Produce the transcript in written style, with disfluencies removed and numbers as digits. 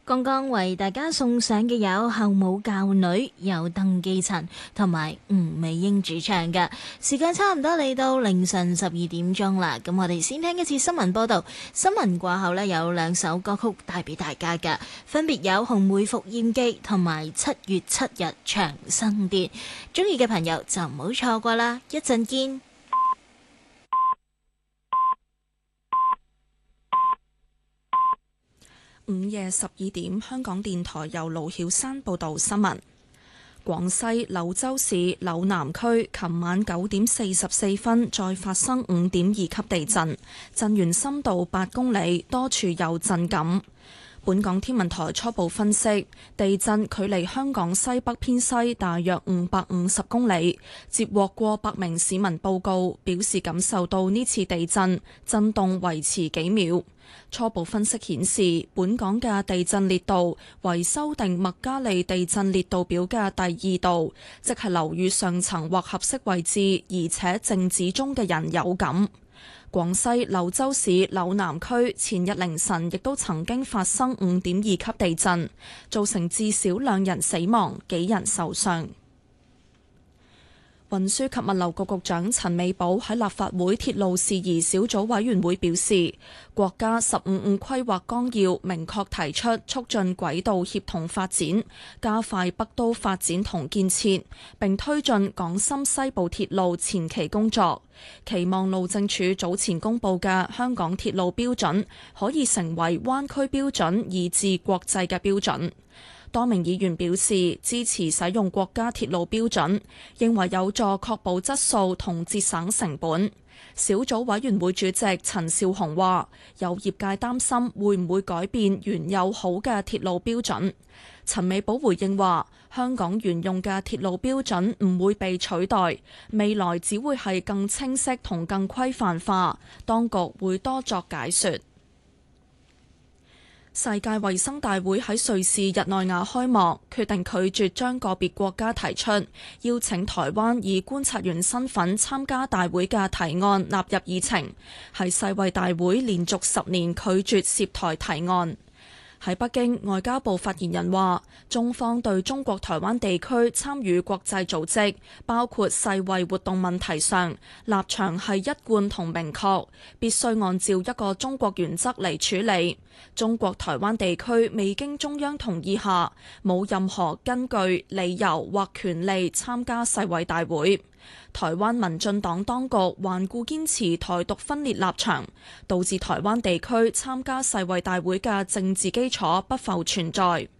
剛剛為大家送上嘅有後母教女，有鄧寄塵同埋吳美英主唱嘅。時間差唔多嚟到凌晨12點啦，咁我哋先聽一次新聞報道。新聞過後呢，有兩首歌曲帶俾大家嘅，分別有《紅梅復艷記》同埋《7月7日長生殿》。中意嘅朋友就唔好錯過啦，一陣見。 午夜12點，香港電台由盧曉山報道新聞。廣西柳州市柳南區琴晚9點44分再發生5.2級地震，震源深度8公里，多處有震感。本港天文台初步分析，地震距離香港西北偏西大約550公里，接獲過百名市民報告，表示感受到呢次地震震動維持幾秒。初步分析顯示，本港嘅地震烈度為修訂麥加利地震烈度表嘅第2度，即係樓宇上層或合適位置，而且靜止中嘅人有感。廣西柳州市柳南區前日凌晨亦都曾經發生5.2級地震，造成至少2人死亡，幾人受傷。運輸及物流局局長陳美寶喺立法會鐵路事宜小組委員會表示，國家15五規劃綱要明確提出促進軌道協同發展，加快北都發展同建設，並推進港深西部鐵路前期工作，期望路政署早前公布嘅香港鐵路標準可以成為灣區標準以至國際嘅標準。多名議員表示支持使用國家鐵路標準，認為有助確保質素同節省成本。小組委員會主席陳紹雄話，有業界擔心會唔會改變原有好嘅鐵路標準。陳美寶回應話，香港沿用嘅鐵路標準唔會被取代，未來只會係更清晰同更規範化，當局會多作解說。世界衛生大會喺瑞士日內瓦開幕，決定拒絕將個別國家提出邀請台灣以觀察員身份參加大會嘅提案納入議程，係世衛大會連續10年拒絕涉台提案。喺北京，外交部發言人話，中方對中國台灣地區參與國際組織，包括世衛活動問題上，立場係一貫同明確，必須按照一個中國原則嚟處理。中國台灣地區未經中央同意下，冇任何根據、理由或權利參加世衛大會。台灣民進黨當局頑固堅持台獨分裂立場，導致台灣地區參加世衛大會嘅政治基礎不復存在。